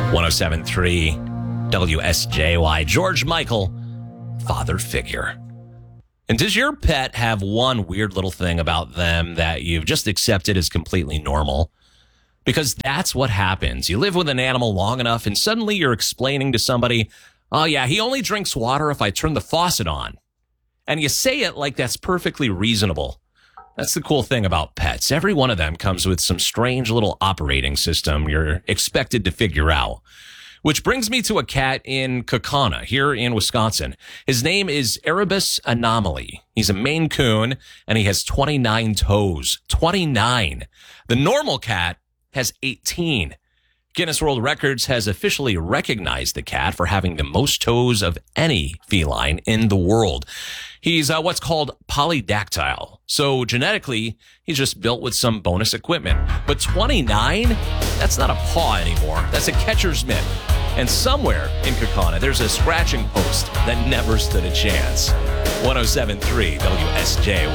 107.3 WSJY. George Michael, father figure. And does your pet have one weird little thing about them that you've just accepted as completely normal? Because that's what happens. You live with an animal long enough and suddenly you're explaining to somebody, oh yeah, he only drinks water if I turn the faucet on. And you say it like that's perfectly reasonable. That's the cool thing about pets. Every one of them comes with some strange little operating system you're expected to figure out. Which brings me to a cat in Kaukauna, here in Wisconsin. His name is Erebus Anomaly. He's a Maine Coon, and he has 29 toes. 29. The normal cat has 18. Guinness World Records has officially recognized the cat for having the most toes of any feline in the world. He's what's called polydactyl. So genetically, he's just built with some bonus equipment. But 29? That's not a paw anymore. That's a catcher's mitt. And somewhere in Kaukauna, there's a scratching post that never stood a chance. 107.3 WSJY.